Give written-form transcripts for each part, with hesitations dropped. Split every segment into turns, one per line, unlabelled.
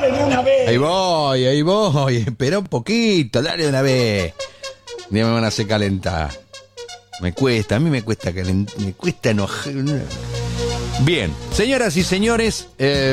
dale de una vez.
Ahí voy. Espera un poquito, dale de una vez. Ya me van a hacer calentar. A mí me cuesta enojar. Bien, señoras y señores,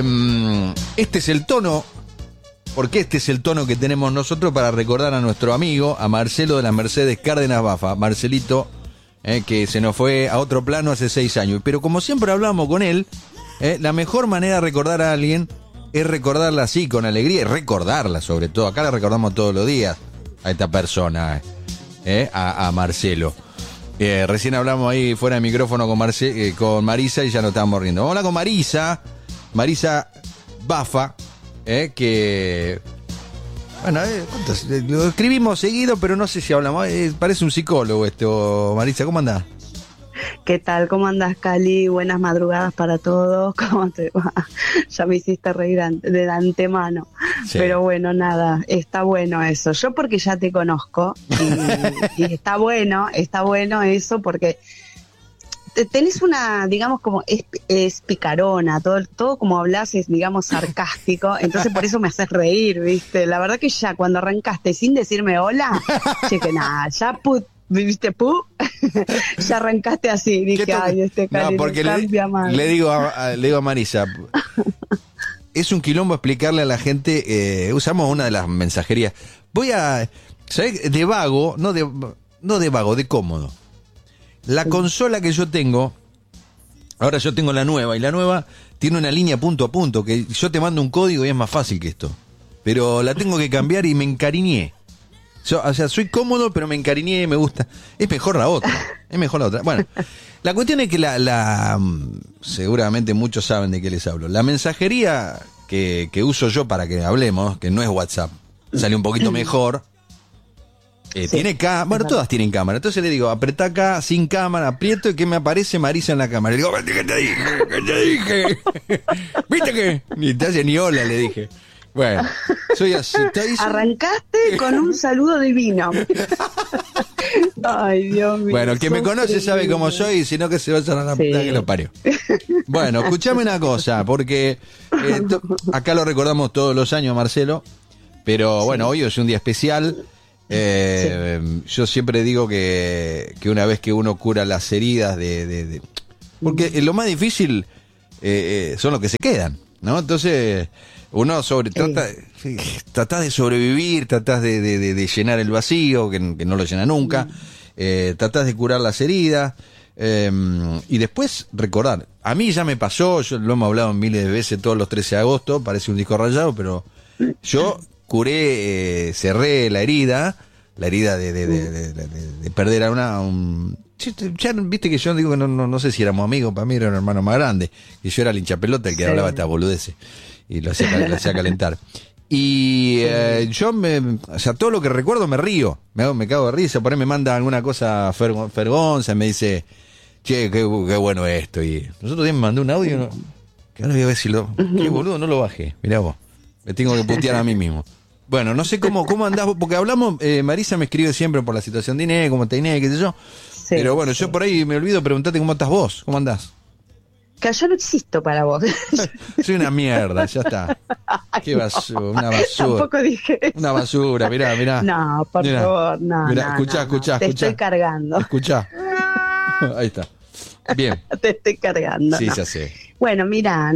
este es el tono, porque este es el tono que tenemos nosotros para recordar a nuestro amigo, a Marcelo de las Mercedes Cárdenas Bafa. Marcelito, que se nos fue a otro plano hace 6 años. Pero como siempre hablamos con él, la mejor manera de recordar a alguien es recordarla así, con alegría, y recordarla sobre todo. Acá la recordamos todos los días a esta persona, a Marcelo. Recién hablamos ahí fuera de micrófono con Marisa y ya nos estábamos riendo. Vamos a hablar con Marisa Bafa, que... Bueno, lo escribimos seguido, pero no sé si hablamos. Parece un psicólogo esto. Marisa, ¿cómo andás?
¿Qué tal? ¿Cómo andás, Cali? Buenas madrugadas para todos. ¿Cómo te va? Ya me hiciste reír de antemano. Sí. Pero bueno, nada, está bueno eso. Yo porque ya te conozco y está bueno eso porque tenés una, digamos, como es picarona, todo como hablas es, digamos, sarcástico, entonces por eso me haces reír, ¿viste? La verdad que ya cuando arrancaste sin decirme hola, que nada, ya ¿viste? Ya arrancaste así, dije, ay, Cali
no, porque
no cambia más.
Le digo a Marisa, es un quilombo explicarle a la gente, usamos una de las mensajerías, ¿sabés? De vago, no de vago, de cómodo. La consola que yo tengo, ahora yo tengo la nueva, y la nueva tiene una línea punto a punto, que yo te mando un código y es más fácil que esto. Pero la tengo que cambiar y me encariñé. O sea, soy cómodo, pero me encariñé, me gusta. Es mejor la otra. Bueno, la cuestión es que seguramente muchos saben de qué les hablo. La mensajería que uso yo para que hablemos, que no es WhatsApp, sale un poquito mejor. Tiene cámara, bueno, todas tienen cámara. Entonces le digo, apretá acá, sin cámara, aprieto y que me aparece Marisa en la cámara. Le digo, ¿qué te dije? ¿Viste que? Ni te hace ni hola, le dije. Bueno, soy así.
Arrancaste con un saludo divino. Ay, Dios mío.
Bueno, el que me conoce sabe cómo soy, sino que se va a hacer la puta que lo parió. Bueno, escuchame una cosa, porque acá lo recordamos todos los años, Marcelo, pero bueno, hoy es un día especial. Yo siempre digo que una vez que uno cura las heridas porque lo más difícil son los que se quedan, ¿no? Entonces uno tratás de sobrevivir, tratás de llenar el vacío que no lo llena nunca, tratás de curar las heridas y después recordar. A mí ya me pasó, lo hemos hablado miles de veces, todos los 13 de agosto, parece un disco rayado, pero yo cerré la herida de perder a ya viste que yo digo que no sé si éramos amigos, para mí era un hermano más grande, y yo era el hinchapelota el que hablaba esta boludeces y lo hacía calentar. Y o sea, todo lo que recuerdo me río, me cago de risa, por ahí me manda alguna cosa Fergonza, me dice, che, qué bueno esto, y nosotros días me mandó un audio, ¿no? Que ahora voy a ver si qué boludo, no lo bajé, mirá vos, me tengo que putear a mí mismo. Bueno, no sé cómo andás, porque hablamos, Marisa me escribe siempre por la situación de Inés, cómo está Inés, qué sé yo, pero bueno, yo por ahí me olvido preguntarte cómo estás vos, cómo andás.
Que yo no existo para vos.
Soy una mierda, ya está. Qué basura, una basura.
Tampoco dije eso.
Una basura, mirá.
No, por favor, no.
Mirá, escuchá.
Te estoy cargando.
Escuchá. Ahí está. Bien.
Te estoy cargando.
Sí,
no.
ya sé.
Bueno, mira,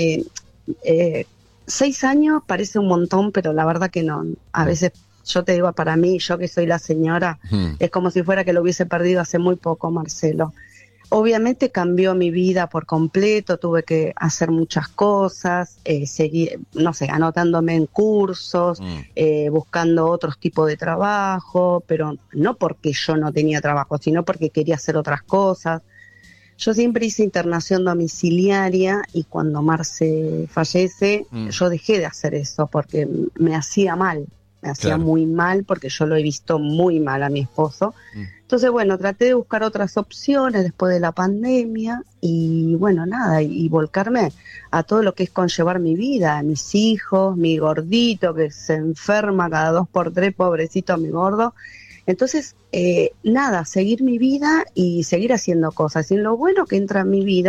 6 años parece un montón, pero la verdad que no. A veces, yo te digo, para mí, yo que soy la señora, es como si fuera que lo hubiese perdido hace muy poco, Marcelo. Obviamente cambió mi vida por completo, tuve que hacer muchas cosas, seguir, no sé, anotándome en cursos, buscando otros tipos de trabajo, pero no porque yo no tenía trabajo, sino porque quería hacer otras cosas. Yo siempre hice internación domiciliaria y cuando Marce fallece, yo dejé de hacer eso porque me hacía mal, muy mal porque yo lo he visto muy mal a mi esposo. Entonces, bueno, traté de buscar otras opciones después de la pandemia y bueno, nada, y volcarme a todo lo que es conllevar mi vida, a mis hijos, mi gordito que se enferma cada 2 por 3, pobrecito mi gordo. Entonces, nada, seguir mi vida y seguir haciendo cosas. Y lo bueno que entra en mi vida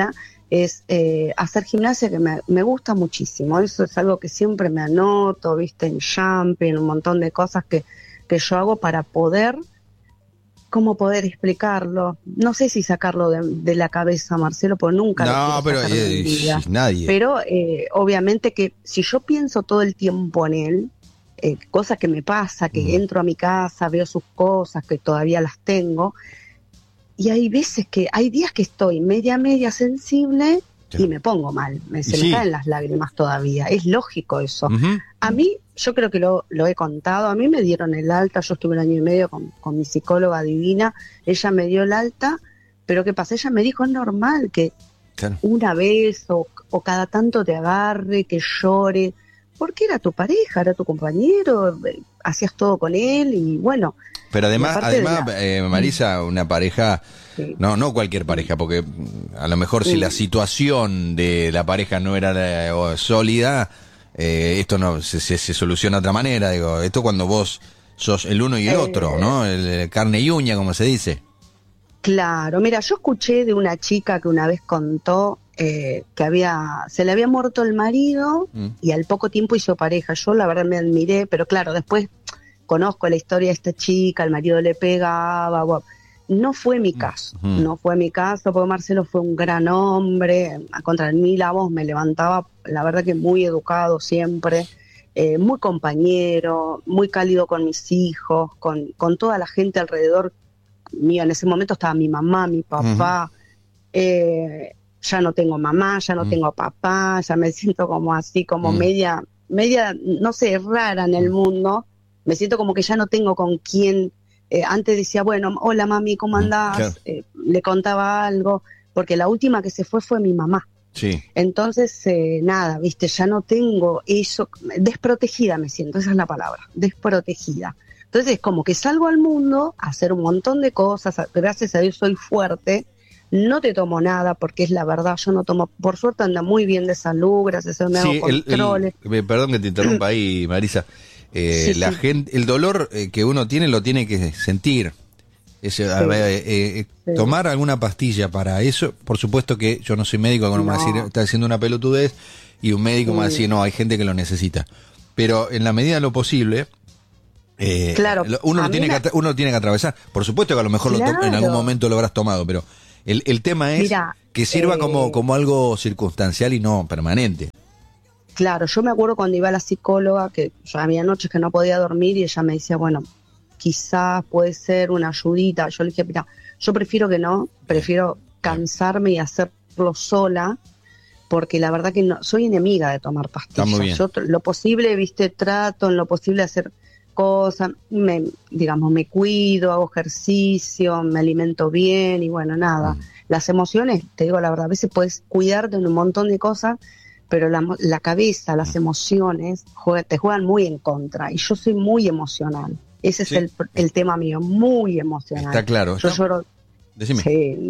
es hacer gimnasia, que me gusta muchísimo. Eso es algo que siempre me anoto, viste, en jumping, un montón de cosas que yo hago para poder, ¿cómo poder explicarlo? No sé si sacarlo de la cabeza, Marcelo, porque nunca lo quiero sacar de mi vida.
Nadie.
Pero obviamente que si yo pienso todo el tiempo en él, cosas que me pasa, que entro a mi casa, veo sus cosas, que todavía las tengo, y hay veces hay días que estoy media sensible y me pongo mal, me caen las lágrimas todavía, es lógico eso. A mí, yo creo que lo he contado, a mí me dieron el alta, yo estuve 1 año y medio con mi psicóloga divina, ella me dio el alta, pero ¿qué pasa? Ella me dijo, es normal que una vez o cada tanto te agarre, que llore, porque era tu pareja, era tu compañero, hacías todo con él y bueno.
Pero además Marisa, una pareja, no cualquier pareja, porque a lo mejor si la situación de la pareja no era sólida, esto no se soluciona de otra manera. Digo, esto cuando vos sos el uno y el otro, ¿no? El carne y uña, como se dice.
Claro, mira, yo escuché de una chica que una vez contó que se le había muerto el marido y al poco tiempo hizo pareja. Yo la verdad me admiré, pero claro, después conozco la historia de esta chica, el marido le pegaba, no fue mi caso, porque Marcelo fue un gran hombre, contra mí la voz me levantaba, la verdad que muy educado siempre, muy compañero, muy cálido con mis hijos, con toda la gente alrededor mío. En ese momento estaba mi mamá, mi papá, ya no tengo mamá, ya no tengo papá, ya me siento como así, como media, no sé, rara en el mundo, me siento como que ya no tengo con quién. Antes decía, bueno, hola mami, ¿cómo andás? Claro. Le contaba algo, porque la última que se fue mi mamá.
Sí.
Entonces, nada, viste, ya no tengo eso, desprotegida me siento, esa es la palabra, desprotegida. Entonces, como que salgo al mundo a hacer un montón de cosas, gracias a Dios soy fuerte, no te tomo nada, porque es la verdad, yo no tomo, por suerte anda muy bien de salud, gracias a Dios me hago controles.
Perdón que te interrumpa ahí, Marisa. Gente, el dolor que uno tiene lo tiene que sentir. Tomar alguna pastilla para eso, por supuesto que yo no soy médico, me va a decir, está haciendo una pelotudez, y un médico me va a decir, no, hay gente que lo necesita. Pero en la medida de lo posible,
claro,
uno lo tiene que atravesar. Por supuesto que a lo mejor en algún momento lo habrás tomado, pero el tema es que sirva como algo circunstancial y no permanente.
Claro, yo me acuerdo cuando iba a la psicóloga, que yo había noches que no podía dormir y ella me decía, bueno, quizás puede ser una ayudita. Yo le dije, mira, yo prefiero que no, prefiero cansarme y hacerlo sola, porque la verdad que no soy enemiga de tomar pastillas. Yo lo posible, viste, trato en lo posible hacer cosas, me cuido, hago ejercicio, me alimento bien y bueno, nada. Las emociones, te digo la verdad, a veces puedes cuidarte en un montón de cosas, pero la cabeza, las emociones te juegan muy en contra y yo soy muy emocional. Ese es el tema mío, muy emocional.
Está claro.
Yo lloro.
Decime.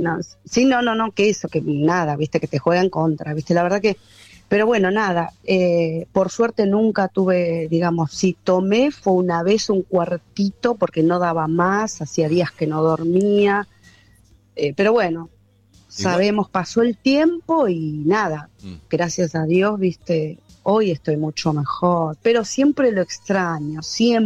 No, que eso, que nada, viste, que te juega en contra, viste, la verdad que, pero bueno, nada, por suerte nunca tuve, digamos, si tomé fue una vez un cuartito porque no daba más, hacía días que no dormía, pero bueno, sabemos, pasó el tiempo y nada, gracias a Dios, viste, hoy estoy mucho mejor, pero siempre lo extraño,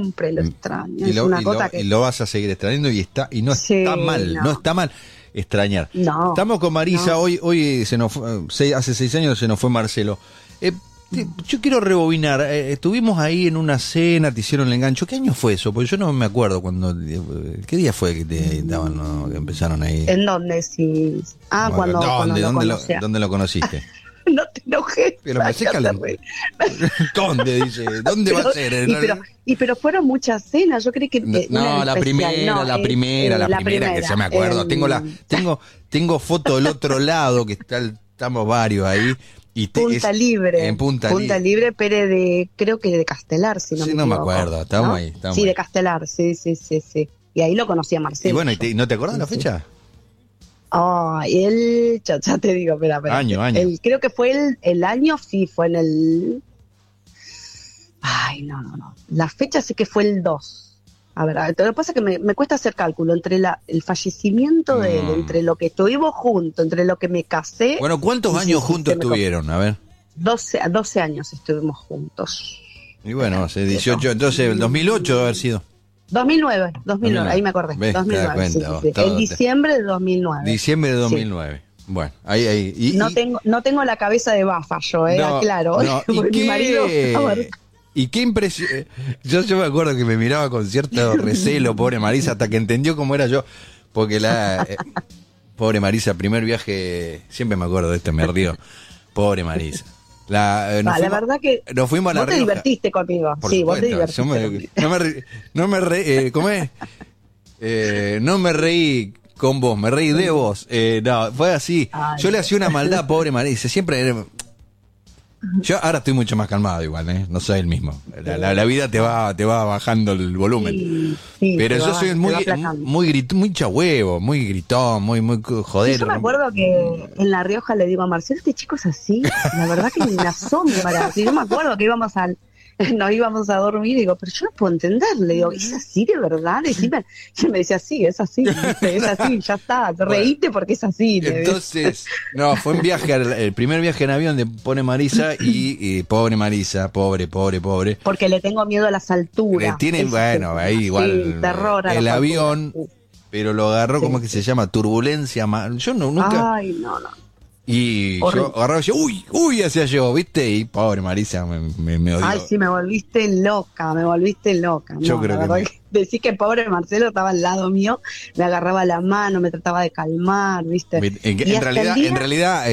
es una gota que...
Y lo vas a seguir extrañando y no está mal, no está mal extrañar.
No,
estamos con Marisa, hoy se nos fue, hace 6 años se nos fue Marcelo. Yo quiero rebobinar, estuvimos ahí en una cena, te hicieron el engancho. ¿Qué año fue eso? Porque yo no me acuerdo ¿qué día fue que te daban, que empezaron ahí?
¿En dónde? Sí. Cuando
¿Dónde lo conociste?
No te enojes.
Pero me sé ¿Dónde? Dice, ¿dónde va a ser?
Pero fueron muchas cenas, yo creo que...
la primera, que ya me acuerdo. Tengo foto del otro lado, que estamos varios ahí.
Punta Libre.
En Punta
Libre, pero creo que de Castelar, si no me equivoco.
No me acuerdo, estábamos ahí.
De Castelar, sí. Y ahí lo conocí a Marcelo.
Y bueno, ¿no te acordás la fecha?
Él, ya te digo, espera.
Año.
Creo que fue el año, sí, fue en el... no. La fecha sé que fue el 2. A ver, lo que pasa es que me cuesta hacer cálculo entre el fallecimiento de él, entre lo que estuvimos juntos, entre lo que me casé.
Bueno, ¿cuántos años juntos estuvieron? A ver.
12 años estuvimos juntos.
Y bueno, hace 18, entonces el 2008 debe haber sido.
2009, ahí me acordé.
¿Ves?
2009,
cuenta,
sí. En diciembre de 2009.
Diciembre de 2009. Sí. Bueno, ahí.
No tengo la cabeza de bafa yo, claro.
No.
Mi marido...
Y qué impresión. Yo me acuerdo que me miraba con cierto recelo, pobre Marisa, hasta que entendió cómo era yo. Porque pobre Marisa, primer viaje, siempre me acuerdo de esto, me río. Pobre Marisa.
La verdad que
nos fuimos a La Rioja.
Vos te divertiste conmigo. Sí, vos te divertiste.
No me reí, ¿cómo es? No me reí con vos, me reí de vos. No, fue así. Ay, yo le hacía una maldad, pobre Marisa, siempre... Yo ahora estoy mucho más calmado igual, no soy el mismo. La vida te va bajando el volumen. Sí, pero yo soy muy chahuevo, muy gritón, muy joder.
Yo me acuerdo que en La Rioja le digo a Marcelo, este chico es así. La verdad que me asombra. Yo me acuerdo que nos íbamos a dormir y digo, pero yo no puedo entender. Le digo, ¿es así de verdad? Y me decía, sí, es así, es así, ya está, reíte porque es así.
Entonces, fue un viaje, el primer viaje en avión de pone Marisa y pobre Marisa, pobre.
Porque le tengo miedo a las alturas.
Ahí igual,
terror
el avión, pero lo agarró, ¿cómo es que se llama? Turbulencia, yo nunca...
Ay, no.
Y horrible. Yo agarraba y decía, uy, hacía yo, ¿viste? Y pobre Marisa me odió.
Ay, sí, me volviste loca.
Yo creo que
decís que pobre Marcelo estaba al lado mío, me agarraba la mano, me trataba de calmar, ¿viste?
En realidad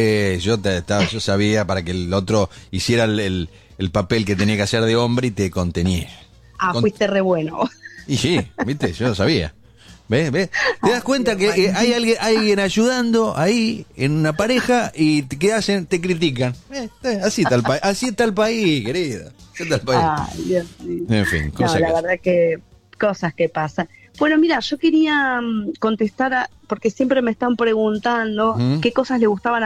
yo sabía para que el otro hiciera el papel que tenía que hacer de hombre y te contenía.
Fuiste re bueno.
Y sí, ¿viste? Yo lo sabía. ¿Ves? ¿Te das cuenta que hay alguien ayudando ahí en una pareja y ¿qué hacen? Te critican. Así está el país, querida. Así está el país.
Ay, Dios mío.
En fin,
la verdad que cosas que pasan. Bueno, mira, yo quería contestar porque siempre me están preguntando qué cosas le gustaban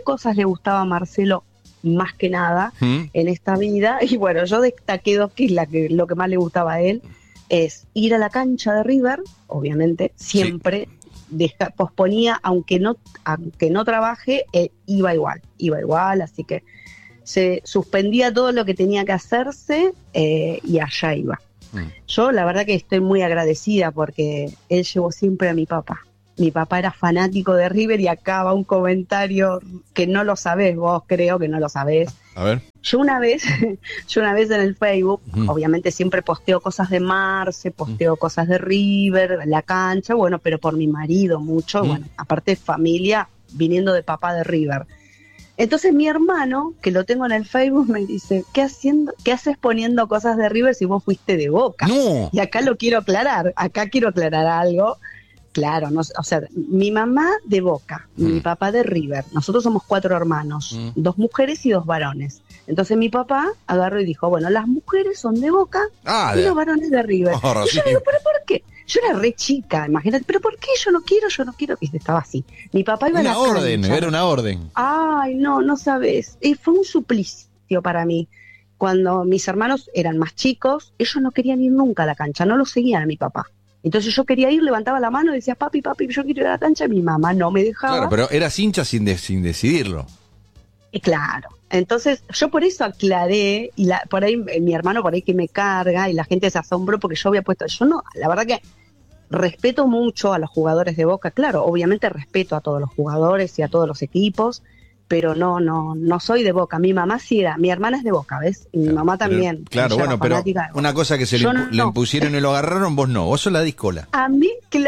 a Marcelo más que nada en esta vida. Y bueno, yo destaqué dos que es lo que más le gustaba a él. Es ir a la cancha de River, obviamente, siempre posponía, aunque no trabaje, iba igual, así que se suspendía todo lo que tenía que hacerse y allá iba. Yo la verdad que estoy muy agradecida porque él llevó siempre a mi papá. Mi papá era fanático de River y acá va un comentario que no lo sabés vos, creo que no lo sabés.
A ver.
Yo una vez en el Facebook, obviamente siempre posteo cosas de Marce, posteo cosas de River, la cancha, bueno, pero por mi marido mucho, bueno, aparte familia viniendo de papá de River. Entonces mi hermano, que lo tengo en el Facebook, me dice, ¿qué haces poniendo cosas de River si vos fuiste de Boca?
No.
Y acá quiero aclarar algo. Claro, o sea, mi mamá de Boca, mi papá de River, nosotros somos 4 hermanos, 2 mujeres y 2 varones. Entonces mi papá agarró y dijo, bueno, las mujeres son de Boca y los varones de River. Y yo digo, ¿pero por qué? Yo era re chica, imagínate, ¿pero por qué? Yo no quiero, y estaba así. Mi papá iba a la cancha.
Era una orden.
Ay, no sabes. Fue un suplicio para mí. Cuando mis hermanos eran más chicos, ellos no querían ir nunca a la cancha, no lo seguían a mi papá. Entonces yo quería ir, levantaba la mano y decía, papi, yo quiero ir a la cancha, y mi mamá no me dejaba.
Claro, pero eras hincha sin decidirlo.
Claro. Entonces yo por eso aclaré, y por ahí mi hermano por ahí que me carga, y la gente se asombró porque yo había puesto, la verdad que respeto mucho a los jugadores de Boca, claro, obviamente respeto a todos los jugadores y a todos los equipos, pero no soy de Boca. Mi mamá sí era, mi hermana es de Boca, ¿ves? Y mi mamá también.
Claro, bueno, pero una cosa que le impusieron y lo agarraron, vos no, vos sos la discola.
A mí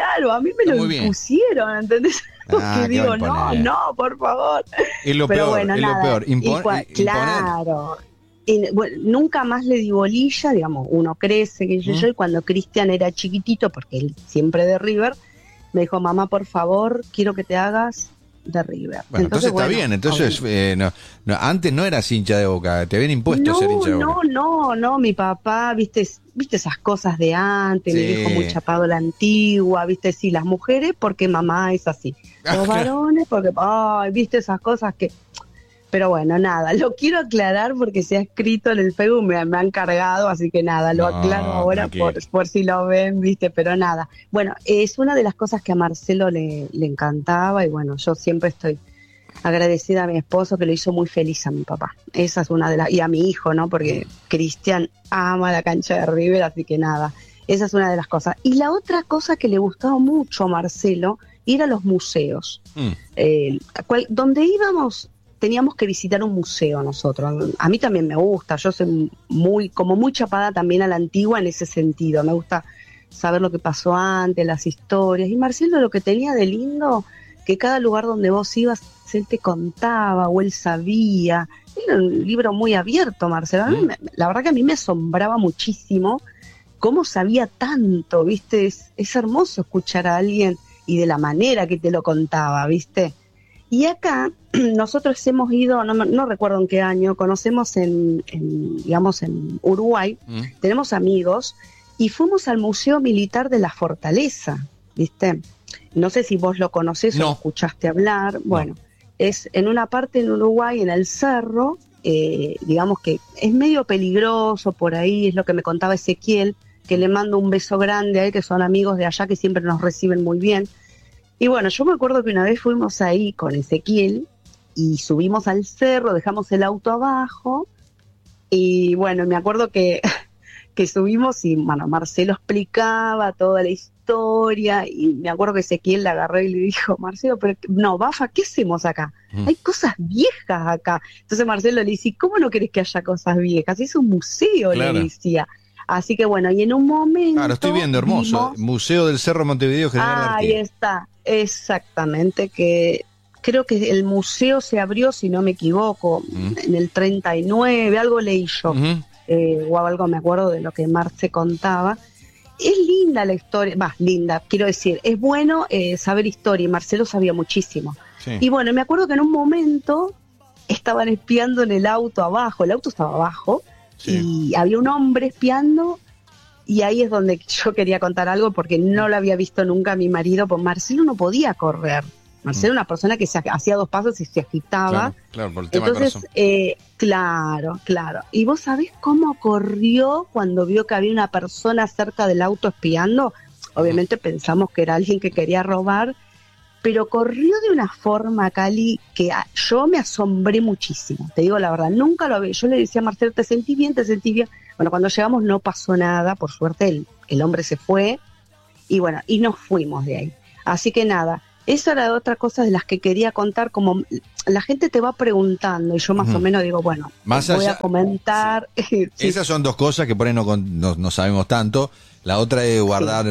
me lo impusieron, ¿entendés? Porque digo, no, por favor.
Es lo
pero
peor,
bueno,
es
nada,
lo peor.
Claro. Y, bueno, nunca más le di bolilla, digamos, uno crece, que yo, y cuando Cristian era chiquitito, porque él siempre de River, me dijo, mamá, por favor, quiero que te hagas de River.
Bueno, entonces está bien, entonces antes no eras hincha de Boca, te habían impuesto ser hincha de Boca.
No, mi papá, viste esas cosas de antes, mi viejo muy chapado a la antigua, viste, sí, las mujeres porque mamá es así, los varones porque, viste esas cosas que... Pero bueno, nada, lo quiero aclarar porque se ha escrito en el Facebook, me han cargado, así que nada, lo aclaro ahora por si lo ven, viste, pero nada. Bueno, es una de las cosas que a Marcelo le encantaba y bueno, yo siempre estoy agradecida a mi esposo que lo hizo muy feliz a mi papá. Esa es una de las, y a mi hijo, ¿no? Porque Cristian ama la cancha de River, así que nada, esa es una de las cosas. Y la otra cosa que le gustaba mucho a Marcelo, ir a los museos. Donde íbamos, teníamos que visitar un museo nosotros. A mí también me gusta, yo soy muy chapada también a la antigua en ese sentido. Me gusta saber lo que pasó antes, las historias. Y Marcelo lo que tenía de lindo, que cada lugar donde vos ibas, él te contaba o él sabía. Era un libro muy abierto, Marcelo. La verdad que a mí me asombraba muchísimo cómo sabía tanto, ¿viste? Es hermoso escuchar a alguien y de la manera que te lo contaba, ¿viste? Y acá nosotros hemos ido, no recuerdo en qué año, conocemos en Uruguay, tenemos amigos, y fuimos al Museo Militar de la Fortaleza, ¿viste? No sé si vos lo conocés o lo escuchaste hablar. Bueno, es en una parte en Uruguay, en el cerro, digamos que es medio peligroso por ahí, es lo que me contaba Ezequiel, que le mando un beso grande a él, que son amigos de allá, que siempre nos reciben muy bien. Y bueno, yo me acuerdo que una vez fuimos ahí con Ezequiel y subimos al cerro, dejamos el auto abajo y bueno, me acuerdo que subimos y bueno, Marcelo explicaba toda la historia y me acuerdo que Ezequiel la agarró y le dijo, Marcelo, pero no, Bafa, ¿qué hacemos acá? Hay cosas viejas acá. Entonces Marcelo le dice, ¿cómo no querés que haya cosas viejas? Es un museo, claro. Le decía. Así que bueno, y en un momento...
Claro, estoy viendo, hermoso. Museo del Cerro Montevideo General Artigas.
Ahí está, exactamente, que creo que el museo se abrió, si no me equivoco, en el 39, algo leí yo, o algo me acuerdo de lo que Marce contaba. Es linda la historia, linda, quiero decir, es bueno saber historia, y Marcelo sabía muchísimo. Sí. Y bueno, me acuerdo que en un momento estaban espiando en el auto abajo, el auto estaba abajo, sí. Y había un hombre espiando, y ahí es donde yo quería contar algo, porque no lo había visto nunca a mi marido, pues Marcelo no podía correr. Marcelo era una persona que se hacía 2 pasos y se agitaba.
Claro, por el tema
entonces,
del
corazón. Claro. ¿Y vos sabés cómo corrió cuando vio que había una persona cerca del auto espiando? Obviamente pensamos que era alguien que quería robar, pero corrió de una forma, Cali, que yo me asombré muchísimo. Te digo la verdad, nunca lo había. Yo le decía a Marcelo, ¿te sentís bien? Bueno, cuando llegamos no pasó nada, por suerte el hombre se fue, y bueno, y nos fuimos de ahí. Así que nada, eso era otra cosa de las que quería contar, como la gente te va preguntando, y yo más o menos digo, bueno, voy a comentar.
Sí. Sí. Esas son 2 cosas que por ahí no sabemos tanto. La otra es guardar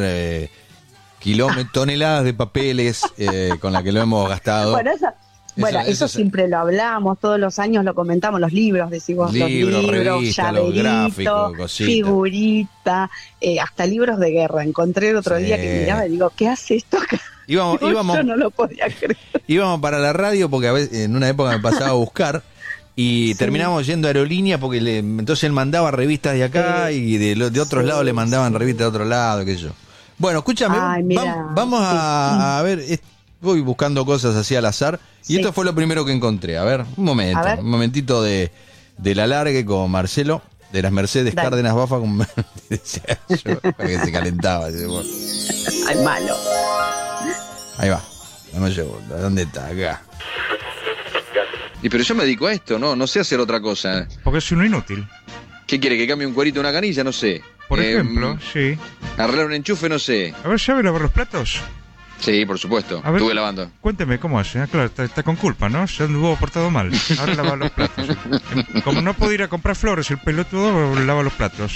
toneladas de papeles con la que lo hemos gastado.
Bueno, eso siempre lo hablamos, todos los años lo comentamos, los libros, decimos,
libros, revista, los gráficos, cositas,
figurita, hasta libros de guerra. Encontré el otro día que miraba y digo, ¿qué hace esto acá?
Íbamos,
yo no lo podía creer.
Íbamos para la radio porque a veces, en una época me pasaba a buscar y terminábamos yendo a Aerolínea porque entonces él mandaba revistas de acá y de otros lados le mandaban revistas de otro lado, qué sé yo. Bueno, escúchame, vamos a ver, voy buscando cosas así al azar y esto fue lo primero que encontré. A ver, un momentito del alargue con Marcelo, de las Mercedes Cárdenas Bafa, decía yo, que se calentaba.
Ay, malo.
Ahí va, no llevo, ¿dónde está? Acá. Y pero yo me dedico a esto, no sé hacer otra cosa.
Porque es uno inútil.
¿Qué quiere, que cambie un cuerito de una canilla? No sé.
Por ejemplo, sí.
Arreglar un enchufe, no sé.
A ver, ¿sabe lavar los platos?
Sí, por supuesto.
A ver,
estuve lavando.
Cuénteme cómo hace. Claro, está con culpa, ¿no? Se anduvo portado mal. Ahora lava los platos. Como no puede ir a comprar flores, el pelotudo lava los platos.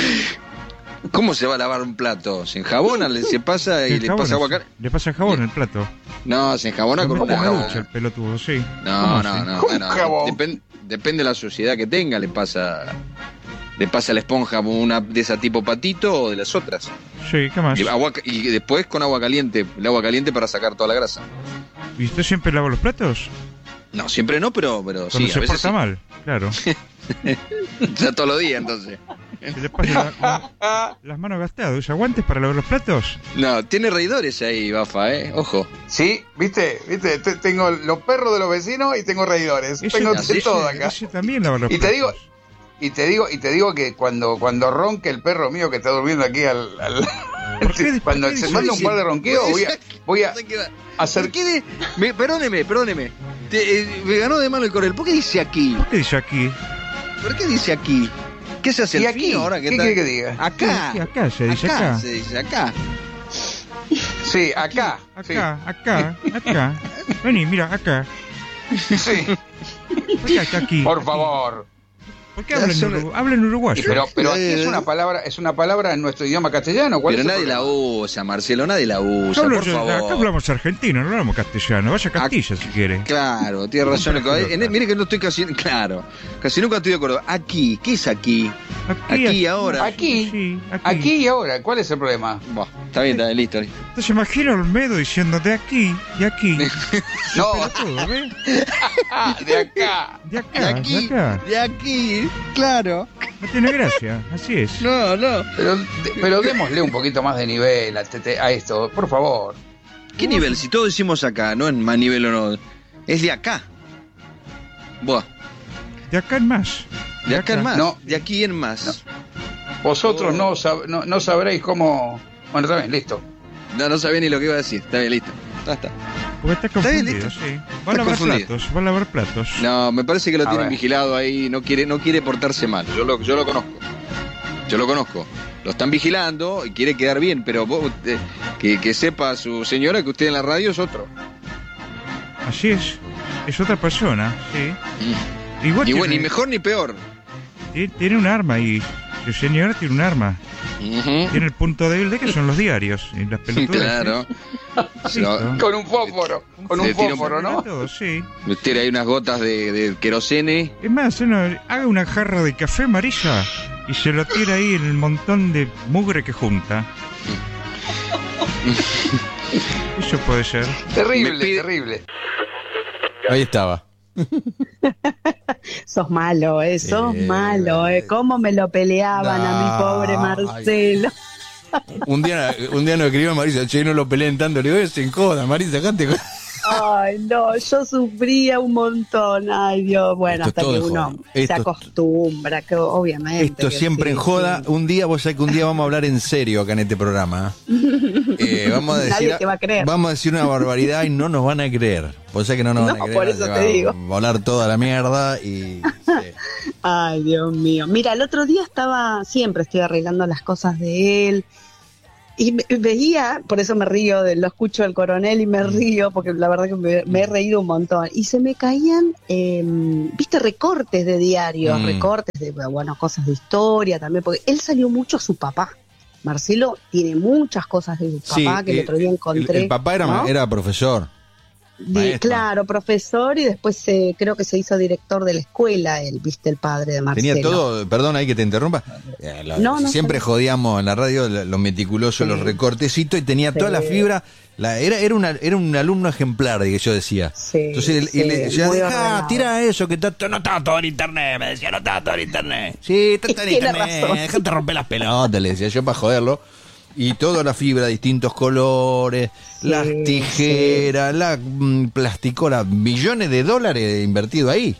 ¿Cómo se va a lavar un plato? ¿Se enjabona? ¿Se pasa y le pasa agua caliente?
Le pasa jabón el plato.
No, se enjabona con una
ducha el pelotudo, sí.
No. Bueno, depende de la suciedad que tenga, le pasa la esponja una de esa tipo patito o de las otras.
Sí, ¿qué más?
Y después con agua caliente, el agua caliente para sacar toda la grasa.
¿Y usted siempre lava los platos?
No, siempre no, pero
cuando
sí,
se
a veces
porta mal, claro.
Ya todos los días, entonces.
Se le pasa las manos gastadas. ¿Usa guantes para lavar los platos?
No, tiene reidores ahí, Bafa, ojo.
Sí, ¿viste? Tengo los perros de los vecinos y tengo reidores. Tengo de todo acá.
Ese también lava los
Y
platos.
te digo que cuando ronque el perro mío que está durmiendo aquí cuando se manda un par de ronqueos voy a hacer.
¿Por qué perdóneme. Me ganó de mano el coronel. ¿Por qué dice aquí?
¿Por qué dice aquí?
¿Por qué dice aquí? ¿Qué se hace
¿Y
el
aquí?
fino ahora que
¿Qué
está?
quiere que diga?
Acá.
Sí, acá se dice acá.
Se dice acá.
Sí, acá.
Acá. Vení, mira, acá.
Sí.
¿Por qué acá aquí?
Por favor.
¿Por qué hablan uruguayo?
Pero aquí es una palabra en nuestro idioma castellano. ¿Cuál
Pero
es el
nadie la
problema?
usa, Marcelo, nadie la usa, por favor.
Acá hablamos argentino, no hablamos castellano. Vaya a Castilla si quiere.
Claro, tiene razón. Mire que no estoy casi nunca estoy de acuerdo. Aquí, ¿qué es aquí? Aquí y ahora.
Aquí.
Sí,
Aquí y ahora. ¿Cuál es el problema?
Buah, está bien, listo.
Entonces imagino a Olmedo diciendo de aquí y aquí.
No,
Todo, ¿ves?
de acá.
De acá.
De aquí, claro.
No tiene gracia, así es.
No.
Pero démosle un poquito más de nivel a esto, por favor.
¿Qué nivel? Si todos decimos acá, no en más nivel o no. Es de acá. Buah.
De acá en más.
De acá en más.
No.
De aquí en más.
Vosotros no sabréis cómo. Bueno, está bien, listo.
No sabía ni lo que iba a decir. Está bien, listo. Ya está.
Porque está
bien,
confundido,
listo.
sí. Va a lavar platos.
No, me parece que lo
A
tienen
ver.
vigilado ahí. No quiere portarse mal. Yo lo conozco. Lo están vigilando y quiere quedar bien, pero vos, que sepa su señora que usted en la radio es otro.
Así es. Es otra persona, sí. Igual
Ni,
tiene,
ni mejor ni peor.
tiene un arma y su señora tiene un arma.
Ujú.
Tiene el punto débil de que son los diarios y las pelotudas.
Claro.
Listo.
Con un fósforo. Con un
Se tira un
fósforo, ¿no?
Todo, sí.
Meter ahí unas gotas de querosene.
Es más, haga una jarra de café amarilla y se lo tira ahí en el montón de mugre que junta. Eso puede ser.
Terrible,
Me pide-
terrible.
Ahí estaba.
Sos malo, sos malo, ¿Cómo me lo peleaban a mi pobre Marcelo?
Un día nos escribió Marisa, che, no lo peleen tanto. Le digo, sin joda, Marisa, dejate.
Ay, no, yo sufría un montón. Ay, Dios, bueno,
Esto es
hasta
todo
que
en
uno
joda.
se
Esto-
acostumbra, que obviamente.
Esto
que
siempre
sí,
en joda.
sí.
Un día, vos sabés que un día vamos a hablar en serio acá en este programa. Vamos a decir,
Nadie te va a creer.
Vamos a decir una barbaridad y no nos van a creer. Vos sabés que no nos van a
No,
creer.
por eso
se
te
va
digo.
a volar toda la mierda y... sí.
Ay, Dios mío. Mira, el otro día siempre estoy arreglando las cosas de él. Y veía, por eso me río, lo escucho del coronel y me río, porque la verdad que me he reído un montón. Y se me caían, viste, recortes de diarios, recortes de, bueno, cosas de historia también, porque él salió mucho a su papá. Marcelo tiene muchas cosas de su papá
Sí,
que el otro día encontré.
El papá
¿no?
era profesor. Maestro.
Claro, profesor, y después creo que se hizo director de la escuela, él, viste, el padre de Marcelo.
Tenía todo, perdón ahí que te interrumpa.
No,
siempre
no.
jodíamos en la radio lo meticuloso,
Sí.
los recortecitos y tenía toda la fibra. Era un alumno ejemplar, que yo decía.
Sí,
Entonces,
sí,
ya
muy
dejá,
ordenado.
tira eso, que no está todo en internet, me decía, no está todo en internet. Sí, está todo en
Tiene
internet,
razón.
dejate romper las pelotas, le decía yo para joderlo. Y toda la fibra, distintos colores, las tijeras, la plasticola, millones de dólares invertido ahí.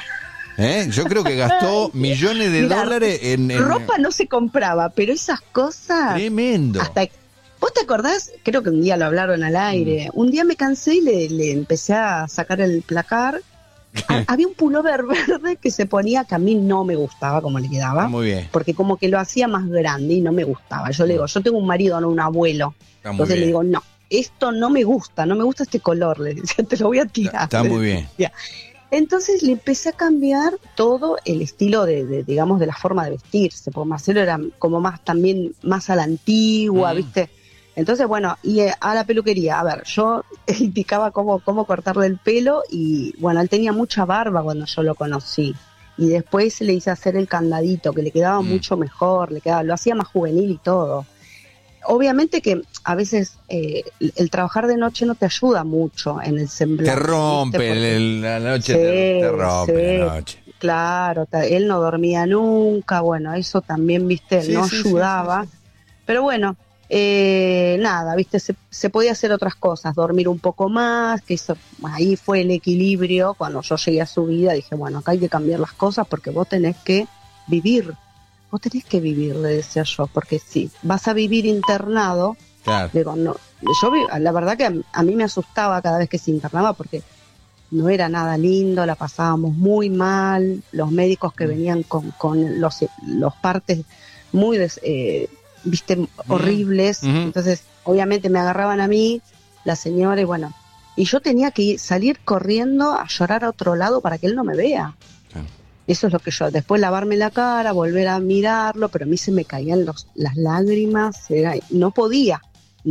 Yo creo que gastó millones de
Mira,
dólares en
ropa no se compraba, pero esas cosas...
Tremendo.
¿Vos te acordás? Creo que un día lo hablaron al aire. Un día me cansé y le empecé a sacar el placar. Había un pullover verde que se ponía que a mí no me gustaba como le quedaba.
Muy bien.
Porque como que lo hacía más grande y no me gustaba. Yo le digo, yo tengo un marido, no un abuelo.
Está muy
Entonces
bien.
le digo, no, esto no me gusta este color. Le decía, te lo voy a tirar.
Está muy bien.
Ya. Entonces le empecé a cambiar todo el estilo digamos, de la forma de vestirse, porque Marcelo era como más también más a la antigua, ¿viste? Entonces, bueno, y a la peluquería, a ver, yo indicaba cómo cortarle el pelo y, bueno, él tenía mucha barba cuando yo lo conocí. Y después le hice hacer el candadito, que le quedaba mucho mejor, lo hacía más juvenil y todo. Obviamente que a veces el trabajar de noche no te ayuda mucho en el semblante.
Te rompe
¿viste? Porque-
la noche,
Sí,
te rompe
sí.
la noche.
Claro, él no dormía nunca, bueno, eso también, viste,
Sí,
no
sí,
ayudaba.
sí.
Pero bueno, nada, viste, se podía hacer otras cosas, dormir un poco más, que eso, ahí fue el equilibrio. Cuando yo llegué a su vida, dije, bueno, acá hay que cambiar las cosas porque vos tenés que vivir, le decía yo, porque si vas a vivir internado,
Claro.
digo, no, la verdad que a mí me asustaba cada vez que se internaba porque no era nada lindo, la pasábamos muy mal, los médicos que venían con los partes muy, viste, horribles, entonces obviamente me agarraban a mí, la señora, y bueno, y yo tenía que salir corriendo a llorar a otro lado para que él no me vea. Eso es lo que yo, después lavarme la cara, volver a mirarlo, pero a mí se me caían las lágrimas, no podía.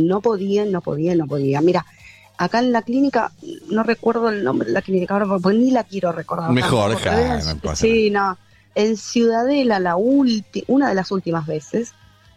Mira, acá en la clínica, no recuerdo el nombre de la clínica ahora, porque ni la quiero recordar.
Mejor, no pasa
sí, no. En Ciudadela, una de las últimas veces,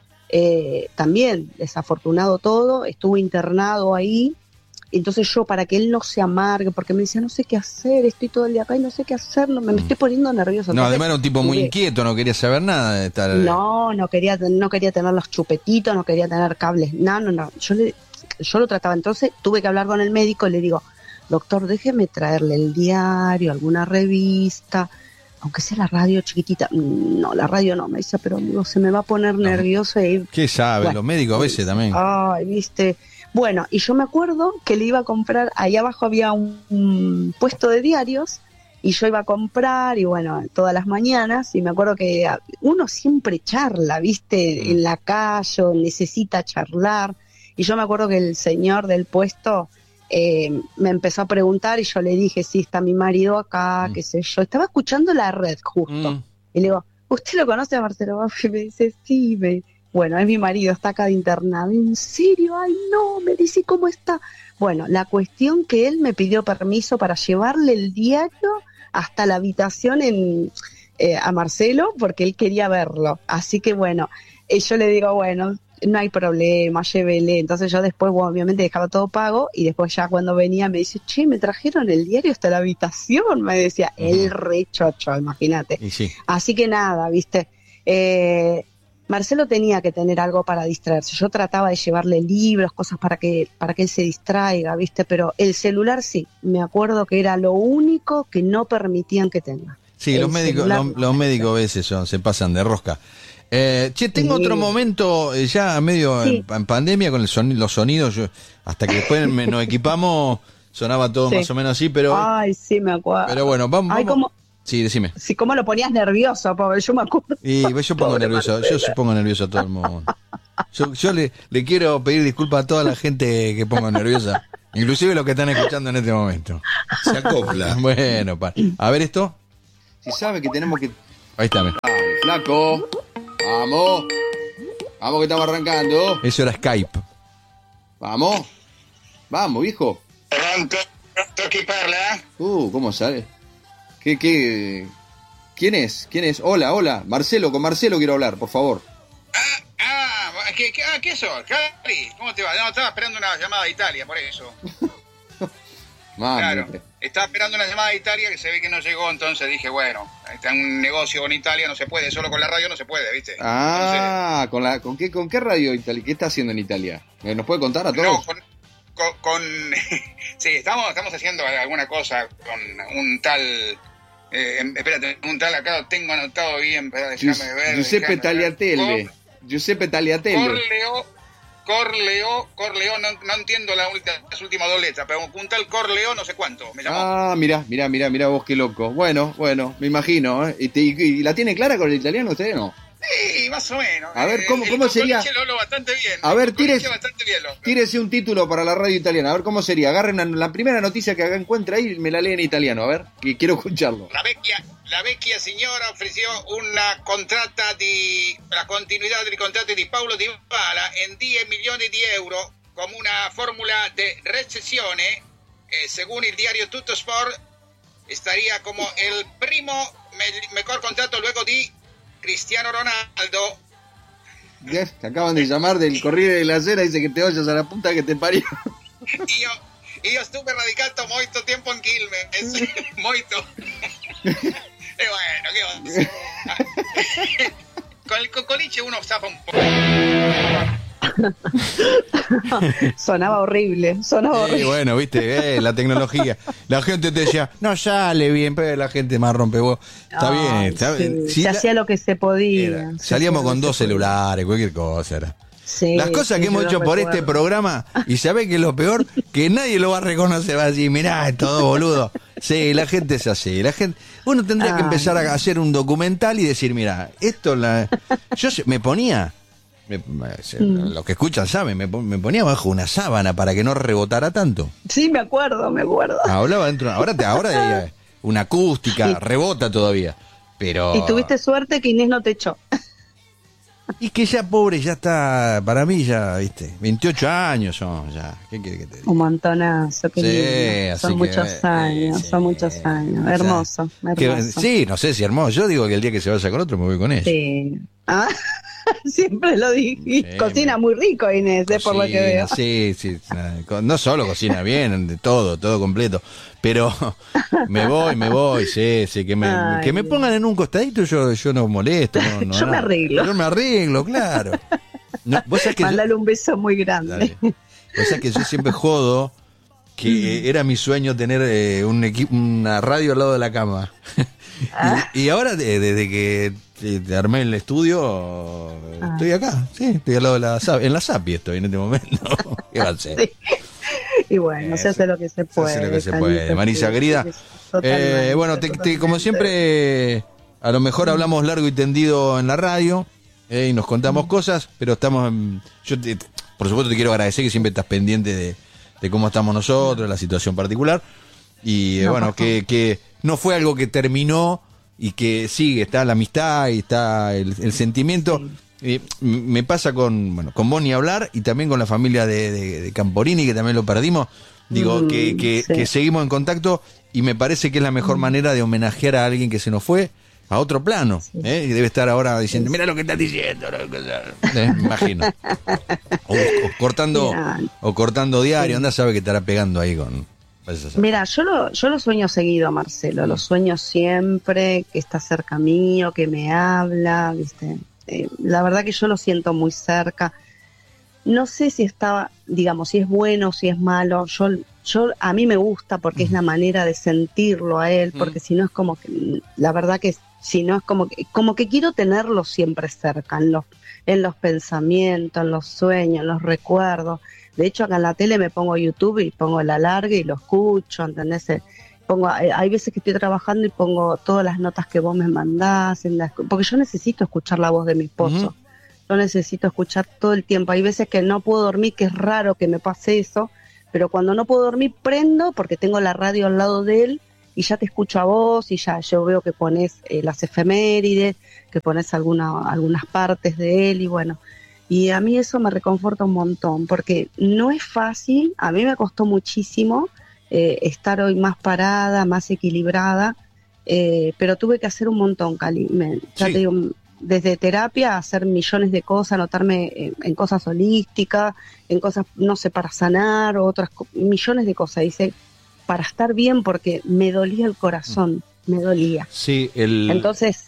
también, desafortunado todo, estuvo internado ahí. Entonces yo, para que él no se amargue, porque me decía, no sé qué hacer, estoy todo el día acá y no sé qué hacer, me estoy poniendo nervioso.
No,
Entonces,
además era un tipo muy inquieto, no quería saber nada de estar...
No quería tener los chupetitos, no quería tener cables, no. Yo lo trataba, entonces tuve que hablar con el médico y le digo, doctor, déjeme traerle el diario, alguna revista, aunque sea la radio chiquitita. No, la radio no, me dice, pero digo, se me va a poner nervioso.
¿Qué sabe?
Bueno,
los médicos a veces también.
Ay, viste... Bueno, y yo me acuerdo que le iba a comprar, ahí abajo había un puesto de diarios, y yo iba a comprar, y bueno, todas las mañanas, y me acuerdo que uno siempre charla, viste, en la calle, necesita charlar, y yo me acuerdo que el señor del puesto me empezó a preguntar, y yo le dije, sí, está mi marido acá, qué sé yo, estaba escuchando la red justo, y le digo, ¿usted lo conoce a Marcelo Baffo? Y me dice, sí, bueno, es mi marido, está acá de internado. ¿En serio? Ay, no, me dice, ¿cómo está? Bueno, la cuestión que él me pidió permiso para llevarle el diario hasta la habitación a Marcelo, porque él quería verlo. Así que bueno, yo le digo, bueno, no hay problema, llévele. Entonces yo después, bueno, obviamente dejaba todo pago, y después ya cuando venía me dice, che, me trajeron el diario hasta la habitación, me decía, el re chocho, imagínate.
Sí.
Así que nada, viste, Marcelo tenía que tener algo para distraerse. Yo trataba de llevarle libros, cosas para que él se distraiga, ¿viste? Pero el celular sí, me acuerdo que era lo único que no permitían que tenga.
Sí, los médicos a veces se pasan de rosca. Tengo otro momento ya medio en pandemia con los sonidos. Hasta que después nos equipamos, sonaba todo más o menos así, pero...
Ay, sí, me acuerdo.
Pero bueno, vamos.
Ay,
Sí, decime.
Sí, ¿cómo lo ponías nervioso, pobre? Yo me acuerdo.
Y yo pongo nervioso, yo pongo nervioso a todo el mundo. Yo le quiero pedir disculpas a toda la gente que pongo nerviosa, inclusive los que están escuchando en este momento.
Se acopla.
Bueno, a ver esto.
Si sabe que tenemos que...
Ahí está.
Dale, flaco. Vamos. Vamos que estamos arrancando.
Eso era Skype.
Vamos. Vamos, viejo.
Pronto chi parla?
¿Cómo sale? ¿Quién es? Hola. Marcelo, con Marcelo quiero hablar, por favor.
¿Qué sos? Cari, ¿cómo te va? No, estaba esperando una llamada de Italia, por eso. Claro, estaba esperando una llamada de Italia que se ve que no llegó, entonces dije, bueno, está un negocio con Italia, no se puede, solo con la radio no se puede, ¿viste?
Entonces, ¿con qué radio Italia? ¿Qué está haciendo en Italia? ¿Nos puede contar a todos?
No, sí, estamos haciendo alguna cosa con un tal... espérate, un tal acá lo tengo anotado bien, pero déjame ver.
Giuseppe Tagliatelle.
Corleo, no entiendo las últimas dos letras, pero un tal Corleo no sé cuánto me llamó.
Mirá vos qué loco. Bueno, me imagino. ¿Y la tiene clara con el italiano usted o no?
Sí, más o menos.
A ver, ¿cómo sería?
Lo hablo bastante bien.
A ver, tírese un título para la radio italiana. A ver, ¿cómo sería? Agarren la primera noticia que encuentre ahí y me la lee en italiano. A ver, que quiero escucharlo.
La vecchia signora ofreció la continuidad del contrato de Paulo Dybala en 10 millones de euros como una fórmula de recesión. Según el diario Tutto Sport, estaría como el mejor contrato luego de Cristiano Ronaldo.
Te acaban de llamar del Corriere della Sera, dice que te vayas a la punta que te parió.
Io estuve radicato molto tiempo en Quilmes, molto. Bueno, ¿qué vamos a hacer? Con el cocoliche uno zafa un poco.
Sonaba horrible.
Bueno, viste, la tecnología. La gente te decía, no sale bien, pero la gente más rompe vos. Está bien.
Sí, se hacía lo que se podía.
Salíamos con 2 celulares, cualquier cosa era.
Sí,
las cosas que hemos hecho por este programa, y sabés que es lo peor, que nadie lo va a reconocer, va a decir, mirá, es todo boludo. Sí, la gente es así. Uno tendría que empezar a hacer un documental y decir, mirá, yo me ponía, los que escuchan saben, me ponía bajo una sábana para que no rebotara tanto.
Sí, me acuerdo.
Hablaba dentro, ahora una acústica, rebota todavía. Pero...
Y tuviste suerte que Inés no te echó.
Y que ya pobre, ya está, para mí ya, viste, 28 años son, ya, ¿qué quiere que te diga?
Un montonazo, qué
sí,
son muchos años, hermoso.
Sí, no sé si hermoso, yo digo que el día que se vaya con otro me voy con ella.
Sí. Siempre lo dije, sí, cocina muy rico Inés, por lo que veo.
Sí, no solo cocina bien, de todo completo, pero me voy, sí, que me pongan en un costadito, yo no molesto, no,
yo me arreglo.
Yo me arreglo, claro. No, ¿vos sabés que
mándale un beso muy grande.
Dale. Vos sabés que yo siempre jodo que era mi sueño tener una radio al lado de la cama. Y ahora, desde que te armé el estudio, estoy acá, sí, estoy al lado de en la SAPI estoy en este momento. ¿Qué va a ser?
Sí. Y bueno, se hace lo que se puede.
Se hace lo que se puede. Marisa, querida, bueno, como siempre, a lo mejor hablamos largo y tendido en la radio, y nos contamos cosas, pero estamos, por supuesto te quiero agradecer que siempre estás pendiente de cómo estamos nosotros, la situación particular, y bueno, que no fue algo que terminó y que sigue, está la amistad y está el sentimiento. Me pasa con vos ni hablar, y también con la familia de Camporini, que también lo perdimos. Digo, que seguimos en contacto, y me parece que es la mejor manera de homenajear a alguien que se nos fue a otro plano, y debe estar ahora diciendo, mira lo que estás diciendo, me imagino. O cortando diario, anda, sabe que estará pegando ahí con...
Mira, yo lo sueño seguido, Marcelo, lo sueño siempre, que está cerca mío, que me habla, ¿viste? La verdad que yo lo siento muy cerca. No sé si si es bueno, si es malo. A mí me gusta porque es la manera de sentirlo a él, porque si no es como que, la verdad que si no es como que quiero tenerlo siempre cerca, en los pensamientos, en los sueños, en los recuerdos. De hecho, acá en la tele me pongo YouTube y pongo el alargue y lo escucho, ¿entendés? Hay veces que estoy trabajando y pongo todas las notas que vos me mandás, porque yo necesito escuchar la voz de mi esposo. Yo necesito escuchar todo el tiempo. Hay veces que no puedo dormir, que es raro que me pase eso, pero cuando no puedo dormir prendo porque tengo la radio al lado de él y ya te escucho a vos, y ya yo veo que pones las efemérides, que pones algunas partes de él, y bueno, y a mí eso me reconforta un montón, porque no es fácil. A mí me costó muchísimo estar hoy más parada, más equilibrada, pero tuve que hacer un montón, Cali. Ya te digo, desde terapia, hacer millones de cosas, anotarme en cosas holísticas, en cosas, no sé, para sanar, millones de cosas hice para estar bien, porque me dolía el corazón, me dolía.
Sí,
entonces,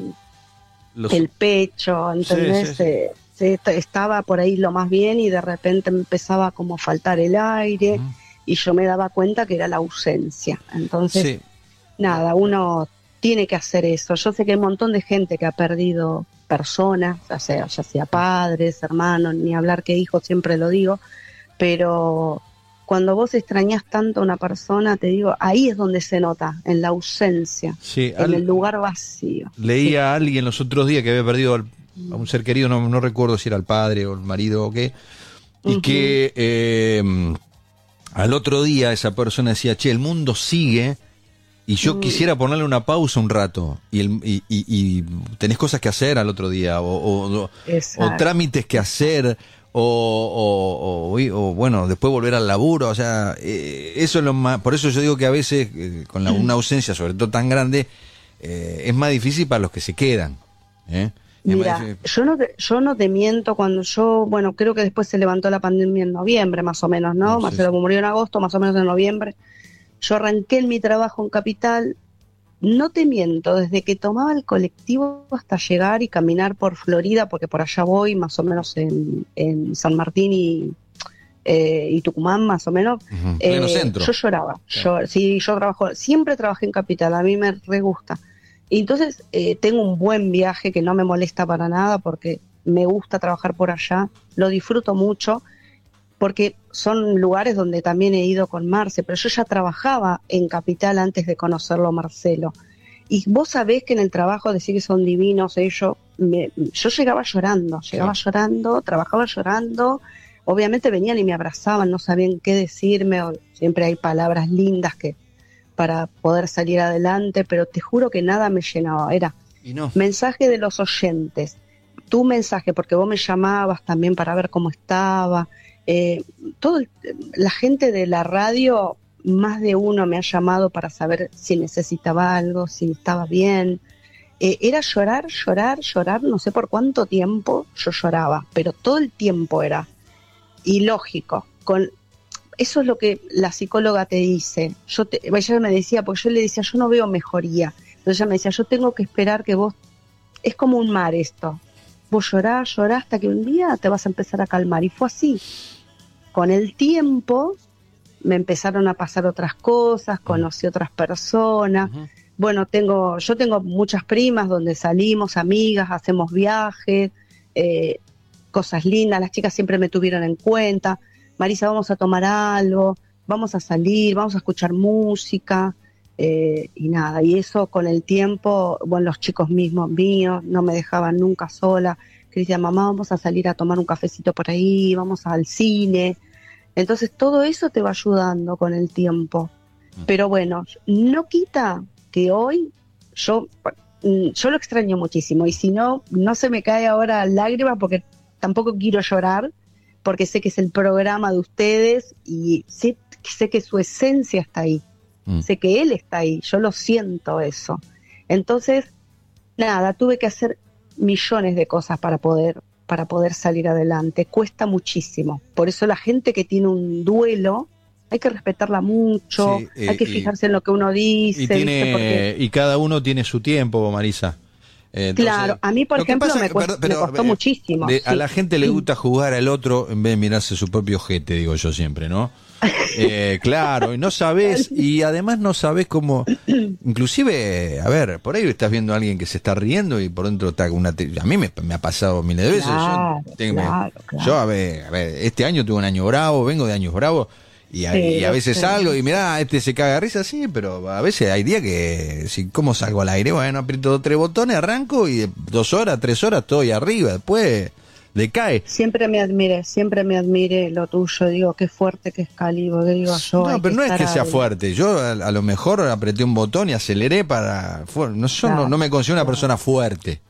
el pecho, ¿entendés? Sí. Estaba por ahí lo más bien, y de repente me empezaba como a faltar el aire, y yo me daba cuenta que era la ausencia. Entonces, nada, uno tiene que hacer eso. Yo sé que hay un montón de gente que ha perdido personas, ya sea padres, hermanos, ni hablar que hijos, siempre lo digo, pero cuando vos extrañás tanto a una persona, te digo, ahí es donde se nota, en la ausencia, en el lugar vacío.
Leía a alguien los otros días que había perdido a un ser querido, no recuerdo si era el padre o el marido o qué, y que al otro día esa persona decía, che, el mundo sigue, y yo quisiera ponerle una pausa un rato, y tenés cosas que hacer al otro día, o trámites que hacer, o bueno, después volver al laburo, o sea, eso es lo más. Por eso yo digo que a veces, con una ausencia, sobre todo tan grande, es más difícil para los que se quedan.
Mira, yo no te miento, cuando bueno, creo que después se levantó la pandemia en noviembre, más o menos, ¿no? Marcelo murió en agosto, más o menos en noviembre. Yo arranqué en mi trabajo en Capital, no te miento, desde que tomaba el colectivo hasta llegar y caminar por Florida, porque por allá voy más o menos en San Martín y Tucumán más o menos,
pleno centro.
yo lloraba. Yo siempre trabajé en Capital, a mí me re gusta. Y entonces tengo un buen viaje que no me molesta para nada porque me gusta trabajar por allá, lo disfruto mucho, porque son lugares donde también he ido con Marce, pero yo ya trabajaba en Capital antes de conocerlo, Marcelo. Y vos sabés que en el trabajo decís que son divinos ellos, yo llegaba llorando, trabajaba llorando, obviamente venían y me abrazaban, no sabían qué decirme, siempre hay palabras lindas para poder salir adelante, pero te juro que nada me llenaba, era mensaje de los oyentes, tu mensaje, porque vos me llamabas también para ver cómo estaba. La gente de la radio, más de uno me ha llamado para saber si necesitaba algo, si estaba bien. Era llorar, no sé por cuánto tiempo yo lloraba, pero todo el tiempo era ilógico. Eso es lo que la psicóloga te dice. Ella me decía, porque yo le decía, yo no veo mejoría. Entonces ella me decía, yo tengo que esperar que vos, es como un mar esto. Vos llorás hasta que un día te vas a empezar a calmar. Y fue así. Con el tiempo me empezaron a pasar otras cosas, conocí otras personas. Bueno, yo tengo muchas primas donde salimos, amigas, hacemos viajes, cosas lindas. Las chicas siempre me tuvieron en cuenta. Marisa, vamos a tomar algo, vamos a salir, vamos a escuchar música. Y nada, y eso con el tiempo, bueno, los chicos míos no me dejaban nunca sola, que decían, mamá, vamos a salir a tomar un cafecito por ahí, vamos al cine. Entonces todo eso te va ayudando con el tiempo. Pero bueno, no quita que hoy yo lo extraño muchísimo, y si no se me cae ahora lágrimas porque tampoco quiero llorar, porque sé que es el programa de ustedes y sé que su esencia está ahí. Sé que él está ahí, yo lo siento eso. Entonces, nada, tuve que hacer millones de cosas para poder salir adelante. Cuesta muchísimo. Por eso la gente que tiene un duelo, hay que respetarla mucho, hay que fijarse en lo que uno dice.
Y cada uno tiene su tiempo, Marisa. Entonces,
claro, a mí, por ejemplo, me costó muchísimo.
A la gente le gusta jugar al otro en vez de mirarse su propio ojete, digo yo siempre, ¿no? Claro, y no sabés, y además no sabés cómo, inclusive, a ver, por ahí estás viendo a alguien que se está riendo y por dentro está a mí me ha pasado miles de veces.
Claro,
yo a ver, este año tuve un año bravo, vengo de años bravos, y a veces salgo y mirá, se caga de risa, sí, pero a veces hay días que, ¿cómo salgo al aire? Bueno, aprieto 2 o 3 botones, arranco y 2 horas, 3 horas estoy arriba, después decae.
Siempre me admire lo tuyo, digo, qué fuerte, qué cálido, digo yo.
No, pero no es que sea fuerte, yo a lo mejor apreté un botón y aceleré no me considero una persona fuerte.